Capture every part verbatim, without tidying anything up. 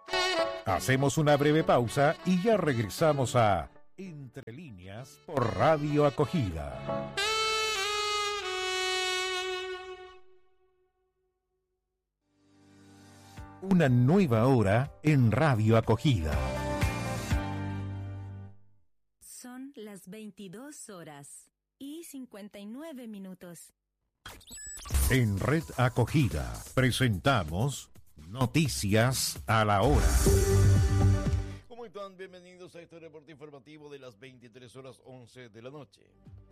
Hacemos una breve pausa y ya regresamos a Entre Líneas por Radio Acogida. Una nueva hora en Radio Acogida. Son las veintidós horas y cincuenta y nueve minutos. En Red Acogida presentamos Noticias a la Hora. ¿Cómo están? Bienvenidos a este reporte informativo de las veintitrés horas once de la noche.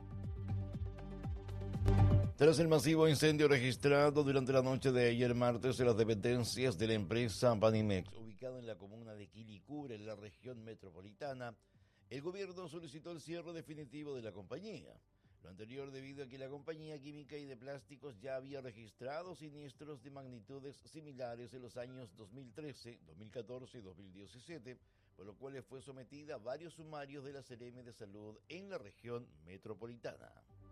Tras el masivo incendio registrado durante la noche de ayer martes en las dependencias de la empresa Banimex, ubicado en la comuna de Quilicura, en la región metropolitana, el gobierno solicitó el cierre definitivo de la compañía. Lo anterior debido a que la compañía química y de plásticos ya había registrado siniestros de magnitudes similares en los años dos mil trece, dos mil catorce y dos mil diecisiete, por lo cual fue sometida a varios sumarios de la Seremi de Salud en la región metropolitana.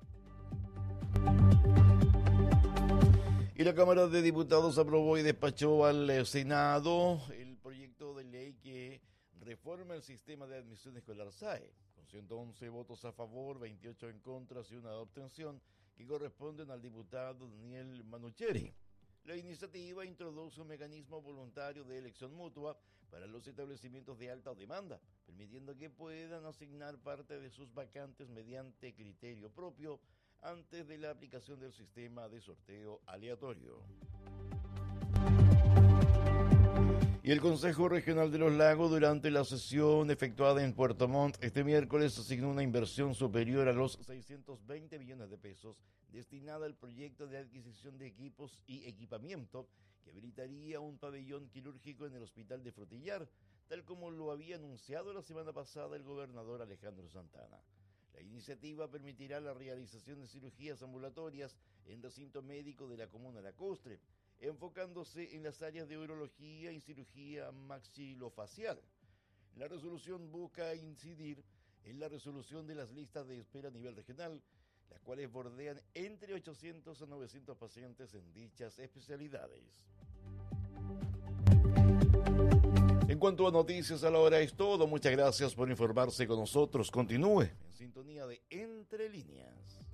Y la Cámara de Diputados aprobó y despachó al Senado el proyecto de ley que reforma el sistema de admisión escolar S A E, con ciento once votos a favor, veintiocho en contra y una abstención, que corresponden al diputado Daniel Manucheri. La iniciativa introduce un mecanismo voluntario de elección mutua para los establecimientos de alta demanda, permitiendo que puedan asignar parte de sus vacantes mediante criterio propio antes de la aplicación del sistema de sorteo aleatorio. Y el Consejo Regional de los Lagos, durante la sesión efectuada en Puerto Montt este miércoles, asignó una inversión superior a los seiscientos veinte millones de pesos destinada al proyecto de adquisición de equipos y equipamiento que habilitaría un pabellón quirúrgico en el Hospital de Frutillar, tal como lo había anunciado la semana pasada el gobernador Alejandro Santana. La iniciativa permitirá la realización de cirugías ambulatorias en recinto médico de la comuna de Lacostre, enfocándose en las áreas de urología y cirugía maxilofacial. La resolución busca incidir en la resolución de las listas de espera a nivel regional, las cuales bordean entre ochocientos a novecientos pacientes en dichas especialidades. En cuanto a noticias a la hora es todo. Muchas gracias por informarse con nosotros. Continúe en sintonía de Entre Líneas.